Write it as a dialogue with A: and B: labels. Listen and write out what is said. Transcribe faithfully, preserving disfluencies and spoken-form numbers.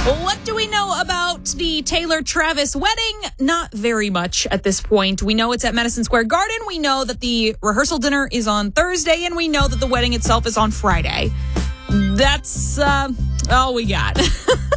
A: What do we know about the Taylor-Travis wedding? Not very much at this point. We know it's at Madison Square Garden. We know that the rehearsal dinner is on Thursday, and we know that the wedding itself is on Friday. That's uh, all we got.